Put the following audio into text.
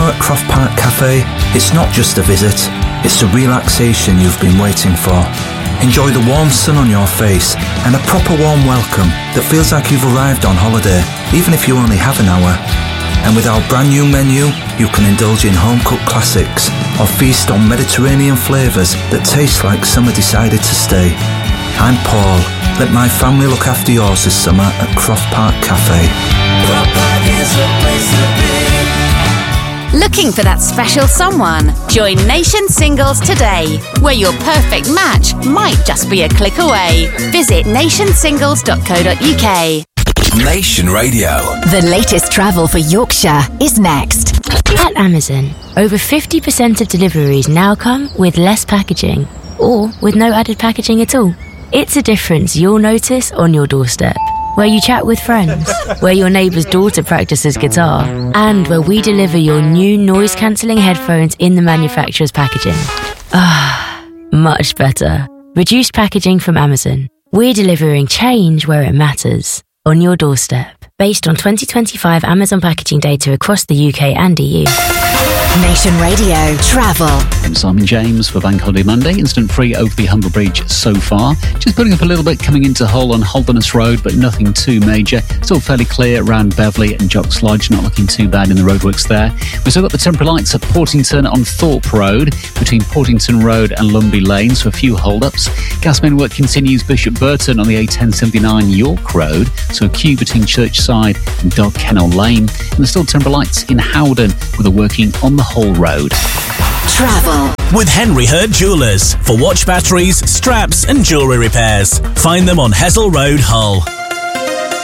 Summer at Croft Park Cafe, it's not just a visit, it's the relaxation you've been waiting for. Enjoy the warm sun on your face and a proper warm welcome that feels like you've arrived on holiday, even if you only have an hour. And with our brand new menu, you can indulge in home-cooked classics or feast on Mediterranean flavours that taste like summer decided to stay. I'm Paul. Let my family look after yours this summer at Croft Park Cafe. Croft Park is the place to be. Looking for that special someone? Join Nation Singles today, where your perfect match might just be a click away. Visit nationsingles.co.uk. Nation Radio. The latest travel for Yorkshire is next. At Amazon, over 50% of deliveries now come with less packaging, or with no added packaging at all. It's a difference you'll notice on your doorstep, where you chat with friends, where your neighbour's daughter practices guitar, and where we deliver your new noise-cancelling headphones in the manufacturer's packaging. Ah, much better. Reduced packaging from Amazon. We're delivering change where it matters, on your doorstep, based on 2025 Amazon packaging data across the UK and EU. Nation Radio Travel. I'm Simon James for Bank Holiday Monday. Instant free over the Humber Bridge so far. Just putting up a little bit coming into Hull on Holderness Road, but nothing too major. Still fairly clear around Beverley and Jocks Lodge. Not looking too bad in the roadworks there. We've still got the temporary lights at Portington on Thorpe Road, between Portington Road and Lumby Lane, so a few hold-ups. Gas main work continues Bishop Burton on the A1079 York Road, so a queue between Churchside and Dog Kennel Lane. And there's still temporary lights in Howden, with a working on the Hull Road. Travel with Henry Hurt Jewellers for watch batteries, straps and jewellery repairs. Find them on Hessel Road, Hull.